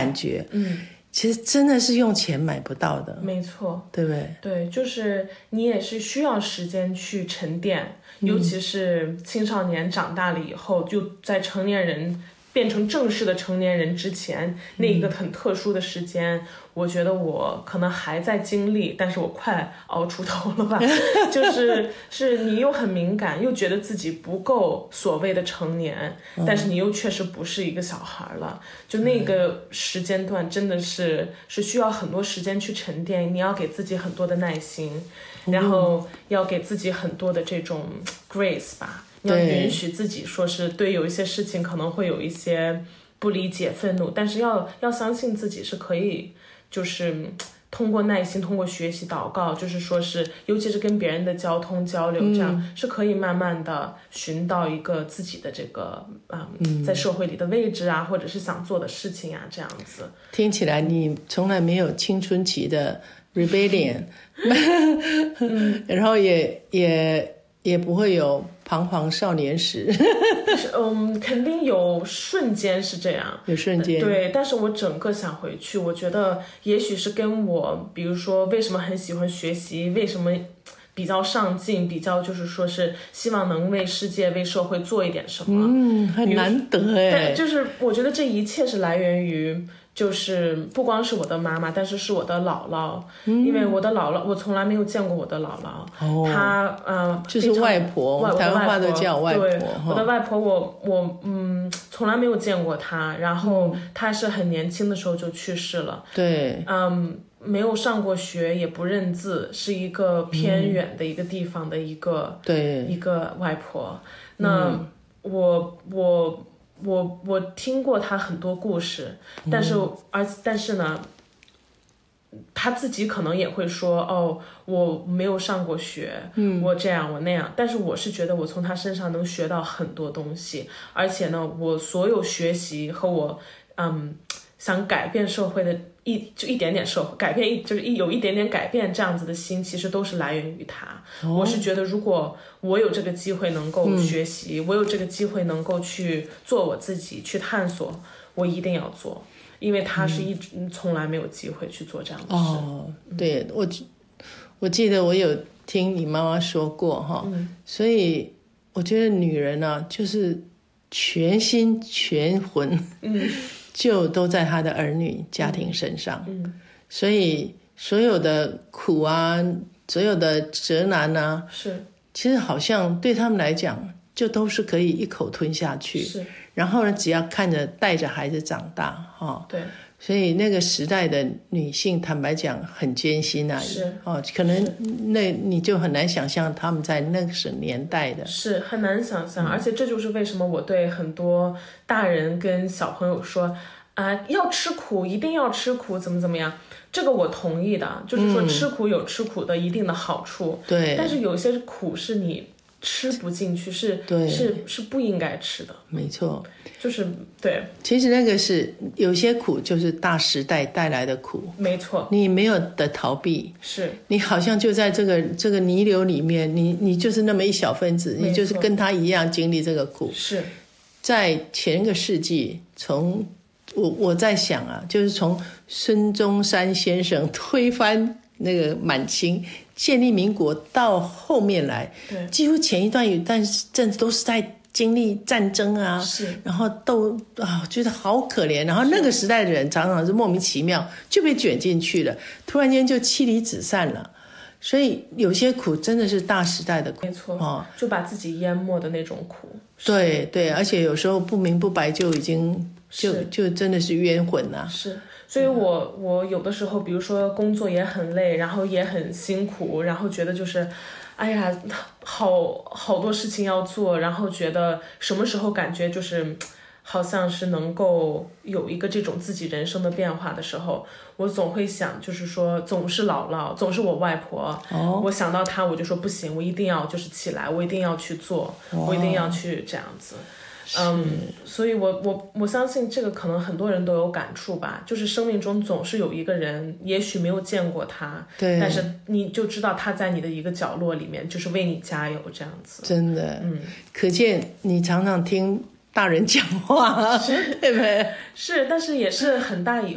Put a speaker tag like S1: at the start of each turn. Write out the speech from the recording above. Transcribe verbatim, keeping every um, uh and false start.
S1: 感觉，嗯，其实真的是用钱买不到的。
S2: 没错，
S1: 对不对？
S2: 对，就是你也是需要时间去沉淀，尤其是青少年长大了以后，就在成年人变成正式的成年人之前，那一个很特殊的时间，我觉得我可能还在经历，但是我快熬出头了吧。就是是你又很敏感，又觉得自己不够所谓的成年，但是你又确实不是一个小孩了。就那个时间段真的是是需要很多时间去沉淀，你要给自己很多的耐心，然后要给自己很多的这种 grace 吧。你要允许自己说是对有一些事情可能会有一些不理解愤怒，但是要要相信自己是可以，就是通过耐心，通过学习祷告，就是说是尤其是跟别人的交通交流，这样、嗯、是可以慢慢的寻到一个自己的这个、嗯嗯、在社会里的位置啊，或者是想做的事情啊，这样子。
S1: 听起来你从来没有青春期的 rebellion、嗯、然后也也也不会有彷徨少年时。
S2: 嗯，肯定有瞬间是这样，
S1: 有瞬间，
S2: 对。但是我整个想回去，我觉得也许是跟我，比如说为什么很喜欢学习，为什么比较上进，比较就是说是希望能为世界、为社会做一点什么。
S1: 嗯，很难得哎。
S2: 就是我觉得这一切是来源于。就是不光是我的妈妈，但是是我的姥姥、嗯、因为我的姥姥我从来没有见过我的姥姥、哦、她呃
S1: 就是外婆，台湾话都叫外婆。
S2: 对，我的外婆我我嗯从来没有见过她，然后她是很年轻的时候就去世了。
S1: 对，
S2: 嗯，没有上过学，也不认字，是一个偏远的一个地方的一个、嗯、对一个外婆。那、嗯、我我我我听过他很多故事，但是、嗯、而但是呢，他自己可能也会说，哦，我没有上过学，嗯，我这样我那样，但是我是觉得我从他身上能学到很多东西，而且呢，我所有学习和我嗯想改变社会的一就一点点社会改变一就是一有一点点改变这样子的心，其实都是来源于他。哦、我是觉得如果我有这个机会能够学习、嗯、我有这个机会能够去做我自己去探索，我一定要做，因为他是一直、嗯、从来没有机会去做这样的事。
S1: 哦，对，我我记得我有听你妈妈说过哈、嗯，所以我觉得女人啊，就是全心全魂，嗯。就都在他的儿女家庭身上、嗯嗯、所以所有的苦啊，所有的责难啊，
S2: 是
S1: 其实好像对他们来讲就都是可以一口吞下去，
S2: 是然
S1: 后呢只要看着带着孩子长大、哦、
S2: 对，
S1: 所以那个时代的女性坦白讲很艰辛啊，
S2: 是、
S1: 哦、可能那你就很难想象他们在那个年代的，
S2: 是很难想象、嗯、而且这就是为什么我对很多大人跟小朋友说啊，要吃苦，一定要吃苦，怎么怎么样，这个我同意的，就是说吃苦有吃苦的一定的好处，
S1: 对、嗯，
S2: 但是有些苦是你吃不进去，是
S1: 对，
S2: 是是不应该吃的，
S1: 没错，
S2: 就是对。
S1: 其实那个是有些苦，就是大时代带来的苦，
S2: 没错，
S1: 你没有的逃避，
S2: 是
S1: 你好像就在这个这个泥流里面，你你就是那么一小分子，你就是跟他一样经历这个苦。
S2: 是
S1: 在前个世纪，从我我在想啊，就是从孙中山先生推翻那个满清，建立民国到后面来，
S2: 对，
S1: 几乎前一段有但阵子都是在经历战争啊，
S2: 是，
S1: 然后都啊、哦、觉得好可怜，然后那个时代的人常常是莫名其妙就被卷进去了，突然间就妻离子散了。所以有些苦真的是大时代的苦，
S2: 没错、哦、就把自己淹没的那种苦。
S1: 对对，而且有时候不明不白就已经就就真的是冤魂啊。
S2: 是，所以我我有的时候比如说工作也很累，然后也很辛苦，然后觉得就是哎呀好好多事情要做，然后觉得什么时候感觉就是好像是能够有一个这种自己人生的变化的时候，我总会想就是说总是姥姥，总是我外婆、哦、我想到她我就说不行，我一定要就是起来，我一定要去做、哦、我一定要去这样子。嗯，所以我我我相信这个可能很多人都有感触吧，就是生命中总是有一个人，也许没有见过他，
S1: 对，
S2: 但是你就知道他在你的一个角落里面，就是为你加油这样子。
S1: 真的，
S2: 嗯，
S1: 可见你常常听大人讲话，
S2: 是，
S1: 对不对？
S2: 是，但是也是很大以